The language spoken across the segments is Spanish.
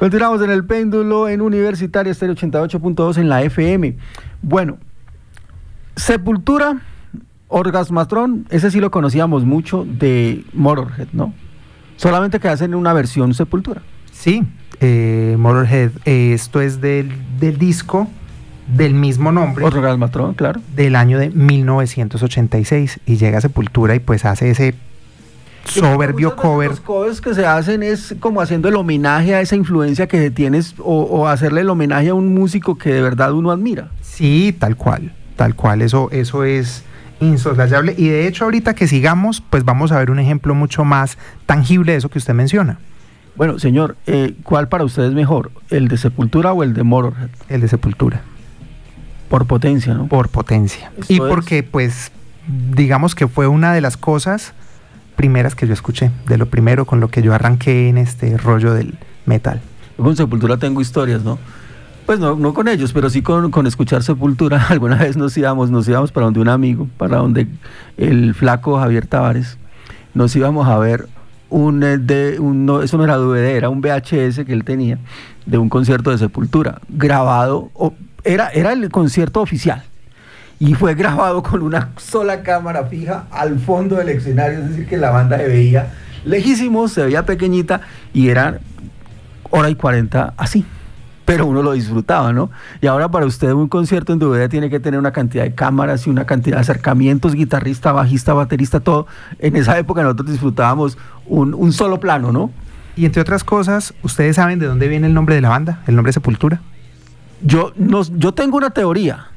Continuamos en el péndulo en Universitaria Estéreo 88.2 en la FM. Bueno, Sepultura, Orgasmatron, ese sí lo conocíamos mucho de Motorhead, ¿no? Solamente que hacen una versión Sepultura. Sí, Motorhead, esto es del disco del mismo nombre. Orgasmatron, claro. Del año de 1986, y llega a Sepultura y pues hace ese soberbio cover. Los covers que se hacen es como haciendo el homenaje a esa influencia que tienes o hacerle el homenaje a un músico que de verdad uno admira. Sí, tal cual, eso es insoslayable, y de hecho ahorita que sigamos pues vamos a ver un ejemplo mucho más tangible de eso que usted menciona. Bueno, señor, ¿cuál para usted es mejor? ¿El de Sepultura o el de Motorhead? El de Sepultura. Por potencia, ¿no? Por potencia. Y porque pues digamos que fue una de las cosas primeras que yo escuché, de lo primero con lo que yo arranqué en este rollo del metal. Yo con Sepultura tengo historias, ¿no? Pues no con ellos, pero sí con escuchar Sepultura. Alguna vez nos íbamos para donde un amigo, para donde el flaco Javier Tavares, nos íbamos a ver no, eso no era DVD, era un VHS que él tenía de un concierto de Sepultura, grabado, era el concierto oficial, y fue grabado con una sola cámara fija al fondo del escenario, es decir, que la banda se veía lejísimos, se veía pequeñita, y era 1:40 así, pero uno lo disfrutaba, ¿no? Y ahora para usted un concierto en DVD tiene que tener una cantidad de cámaras y una cantidad de acercamientos, guitarrista, bajista, baterista, todo. En esa época nosotros disfrutábamos un solo plano, ¿no? Y entre otras cosas, ¿ustedes saben de dónde viene el nombre de la banda? El nombre Sepultura. Yo tengo una teoría.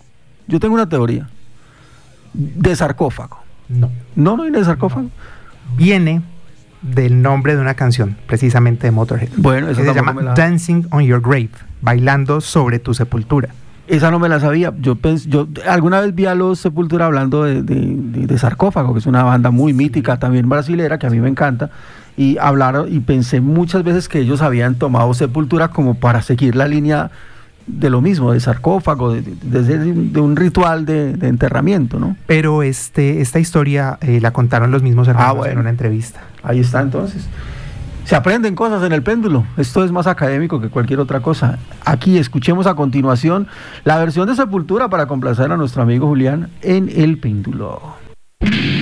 De sarcófago. No viene de sarcófago. Viene del nombre de una canción, precisamente de Motorhead. Bueno, eso se llama Dancing on Your Grave, bailando sobre tu sepultura. Esa no me la sabía. Yo alguna vez vi a los Sepultura hablando de Sarcófago, que es una banda muy mítica, también brasilera, que a mí me encanta, y hablaron, y pensé muchas veces que ellos habían tomado Sepultura como para seguir la línea de lo mismo, de Sarcófago, de un ritual de enterramiento, ¿no? Pero esta historia la contaron los mismos hermanos en una entrevista. Ahí está, entonces. Se aprenden cosas en el péndulo. Esto es más académico que cualquier otra cosa. Aquí escuchemos a continuación la versión de Sepultura para complacer a nuestro amigo Julián en el péndulo.